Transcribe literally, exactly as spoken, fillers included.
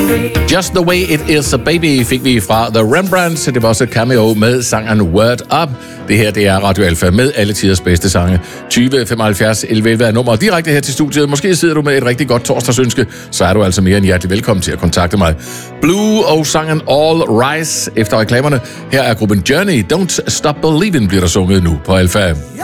Just the way it is a baby fik vi fra The Rembrandts. Det var også et cameo med sangeren Word Up. Det her, det er Radio Alfa med alle tiders bedste sange. tyve femoghalvfjerds elleve elleve er nummer direkte her til studiet. Måske sidder du med et rigtig godt torsdagsønske, så er du altså mere end hjertelig velkommen til at kontakte mig. Blue og sangen All Rise efter reklamerne. Her er gruppen Journey. Don't Stop Believin' bliver der sunget nu på Alfa.